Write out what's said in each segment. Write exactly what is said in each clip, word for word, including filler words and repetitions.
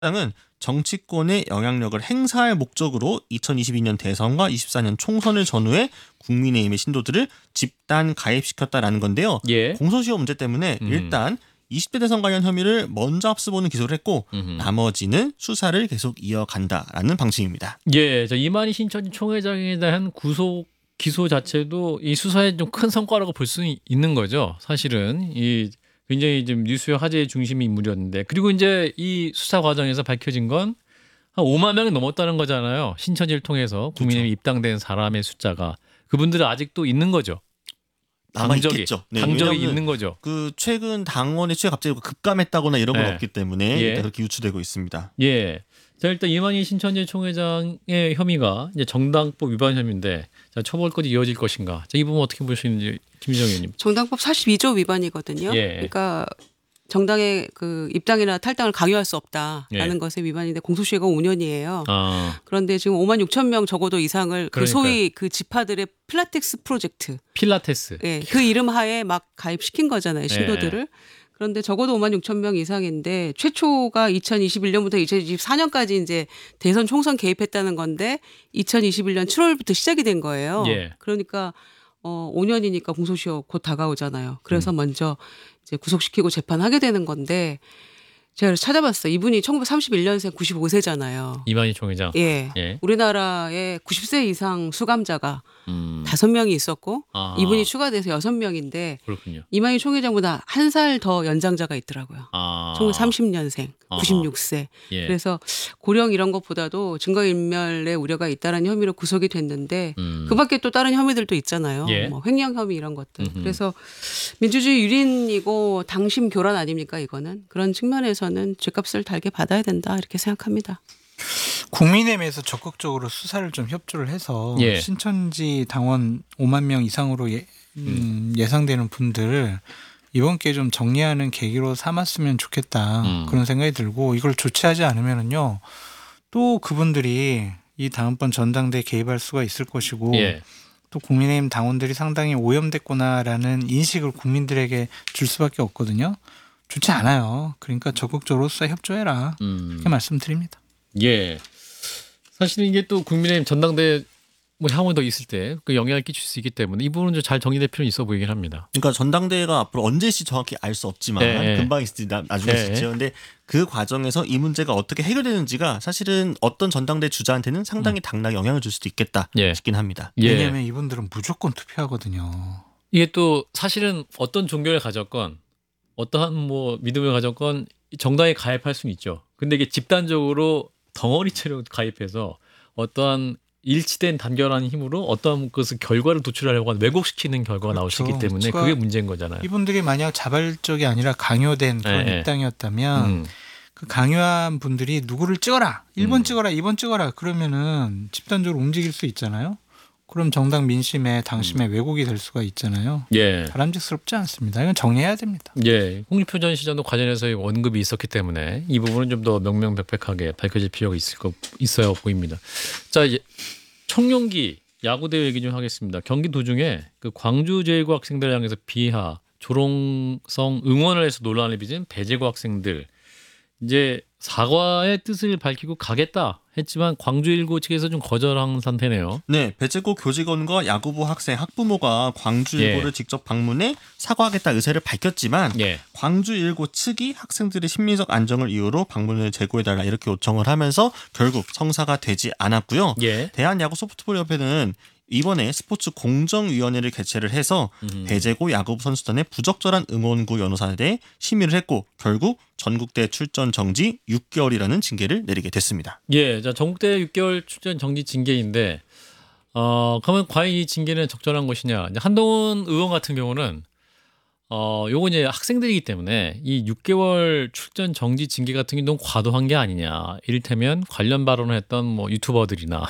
당은 정치권의 영향력을 행사할 목적으로 이천이십이 년 대선과 이십사 년 총선을 전후해 국민의힘의 신도들을 집단 가입시켰다라는 건데요. 예. 공소시효 문제 때문에 음. 일단 이십 대 대선 관련 혐의를 먼저 합수보는 기소를 했고 음흠. 나머지는 수사를 계속 이어간다라는 방침입니다. 예, 저 이만희 신천지 총회장에 대한 구속 기소 자체도 이 수사에 좀 큰 성과라고 볼 수 있는 거죠. 사실은 이 굉장히 좀 뉴스의 화제의 중심이 인물이었는데, 그리고 이제 이 수사 과정에서 밝혀진 건 한 오만 명이 넘었다는 거잖아요. 신천지를 통해서 국민의힘 그렇죠. 입당된 사람의 숫자가. 그분들은 아직도 있는 거죠. 남아 당적이, 있겠죠. 네, 당적이 왜냐하면 있는 거죠. 그 최근 당원의 추이가 갑자기 급감했다거나 이런 건 네. 없기 때문에 예. 일단 그렇게 유추되고 있습니다. 예. 자, 일단 이만희 신천지 총회장의 혐의가 이제 정당법 위반 혐의인데, 자, 처벌까지 이어질 것인가? 자, 이 부분 어떻게 보시는지 김희정 의원님. 정당법 사십이 조 위반이거든요. 예. 그러니까 정당의 그 입당이나 탈당을 강요할 수 없다라는 예. 것의 위반인데 공소시효가 오 년이에요. 아, 그런데 지금 오만 육천 명 적어도 이상을 그 그러니까요. 소위 그 지파들의 필라테스 프로젝트, 필라테스. 예, 그 이름 하에 막 가입시킨 거잖아요, 신도들을. 그런데 적어도 오만 육천 명 이상인데 최초가 이천이십일 년부터 이천이십사 년까지 이제 대선 총선 개입했다는 건데 이천이십일 년 칠월부터 시작이 된 거예요. 예. 그러니까 어 오 년이니까 공소시효 곧 다가오잖아요. 그래서 음. 먼저 이제 구속시키고 재판하게 되는 건데 제가 찾아봤어요. 이분이 천구백삼십일 년생 구십오 세잖아요. 이만희 총회장. 예. 예. 우리나라에 구십 세 이상 수감자가 음. 다섯 명이 있었고 아, 이분이 추가돼서 여섯 명인데 그렇군요. 이만희 총회장보다 한 살 더 연장자가 있더라고요. 아. 천구백삼십 년생 아하. 구십육 세. 예. 그래서 고령 이런 것보다도 증거인멸의 우려가 있다는 혐의로 구속이 됐는데 음. 그밖에 또 다른 혐의들도 있잖아요. 예. 뭐 횡령 혐의 이런 것들. 음흠. 그래서 민주주의 유린이고 당심 교란 아닙니까 이거는. 그런 측면에서는 죄값을 달게 받아야 된다 이렇게 생각합니다. 국민의힘에서 적극적으로 수사를 좀 협조를 해서 예. 신천지 당원 오만 명 이상으로 예, 음, 예상되는 분들을 이번 기회에 좀 정리하는 계기로 삼았으면 좋겠다. 음. 그런 생각이 들고 이걸 조치하지 않으면은요 또 그분들이 이 다음번 전당대에 개입할 수가 있을 것이고 예. 또 국민의힘 당원들이 상당히 오염됐구나라는 인식을 국민들에게 줄 수밖에 없거든요. 좋지 않아요. 그러니까 적극적으로 수사 협조해라. 음. 이렇게 말씀드립니다. 예. 사실 이게 또 국민의힘 전당대 뭐 향후 더 있을 때 그 영향을 끼칠 수 있기 때문에 이 부분은 좀 잘 정리될 필요는 있어 보이긴 합니다. 그러니까 전당대회가 앞으로 언제일지 정확히 알 수 없지만 예, 예. 금방 있을지 나- 나중에 예, 있을지요. 근데 그 과정에서 이 문제가 어떻게 해결되는지가 사실은 어떤 전당대 주자한테는 상당히 당락에 영향을 줄 수도 있겠다 예. 싶긴 합니다. 예. 왜냐하면 이분들은 무조건 투표하거든요. 이게 또 사실은 어떤 종교를 가졌건 어떠한 뭐 믿음을 가졌건 정당에 가입할 수는 있죠. 근데 이게 집단적으로 덩어리체로 가입해서 어떠한 일치된 단결한 힘으로 어떠한 것을 결과를 도출하려고 하는 왜곡시키는 결과가 나올 수 있기 그렇죠. 때문에 추가- 그게 문제인 거잖아요. 이분들이 만약 자발적이 아니라 강요된 그런 예, 예. 입당이었다면 음. 그 강요한 분들이 누구를 찍어라, 일 번 음. 찍어라, 이 번 찍어라 그러면은 집단적으로 움직일 수 있잖아요. 그럼 정당 민심에 당심에 음. 왜곡이 될 수가 있잖아요. 예. 바람직스럽지 않습니다. 이건 정리해야 됩니다. 예, 홍준표 전 시장도 관련해서 언급이 있었기 때문에 이 부분은 좀 더 명명백백하게 밝혀질 필요가 있을 거 있어야 보입니다. 자, 이제 청룡기 야구대회 얘기 좀 하겠습니다. 경기 도중에 그 광주제일고 학생들 향해서 비하, 조롱성 응원을 해서 논란을 빚은 배제고 학생들 이제 사과의 뜻을 밝히고 가겠다 했지만 광주일고 측에서 좀 거절한 상태네요. 네, 배제고 교직원과 야구부 학생, 학부모가 광주일고를 예. 직접 방문해 사과하겠다 의사를 밝혔지만 예. 광주일고 측이 학생들의 심리적 안정을 이유로 방문을 재고해달라 이렇게 요청을 하면서 결국 성사가 되지 않았고요. 예. 대한야구소프트볼협회는 이번에 스포츠 공정위원회를 개최를 해서 음. 배제고 야구부 선수단의 부적절한 응원구 연호사에 대해 심의를 했고 결국 전국대 출전 정지 육 개월이라는 징계를 내리게 됐습니다. 예, 자 전국대 육 개월 출전 정지 징계인데, 어 그러면 과연 이 징계는 적절한 것이냐? 이제 한동훈 의원 같은 경우는 어 요거 이제 학생들이기 때문에 이 육 개월 출전 정지 징계 같은 게 너무 과도한 게 아니냐? 이를테면 관련 발언을 했던 뭐 유튜버들이나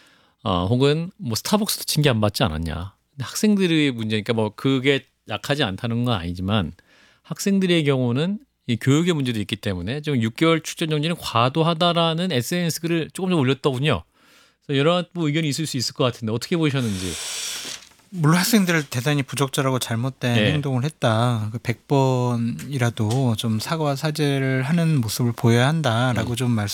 어 혹은 뭐 스타벅스도 징계 안 받지 않았냐? 근데 학생들의 문제니까 뭐 그게 약하지 않다는 건 아니지만 학생들의 경우는 이 교육의 문제도 있기 때문에 좀 육 개월 출전 정지는 과도하다라는 에스엔에스 글을 조금 좀 올렸더군요. 그래서 여러 뭐 의견이 있을 수 있을 것 같은데 어떻게 보셨는지. 물론 학생들을 대단히 부적절하고 잘못된 예. 행동을 했다. 그 백 번이라도 좀 사과와 사죄를 하는 모습을 보여야 한다라고 좀